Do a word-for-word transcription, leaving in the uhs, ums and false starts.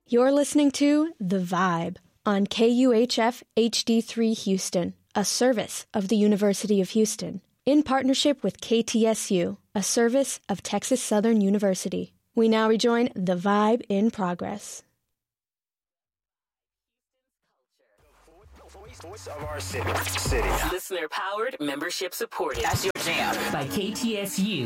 You're listening to The Vibe on K U H F H D three Houston, a service of the University of Houston, in partnership with K T S U, a service of Texas Southern University. We now rejoin The Vibe in progress. Voice of our city. city. Listener powered, membership supported. That's your jam. By K T S U.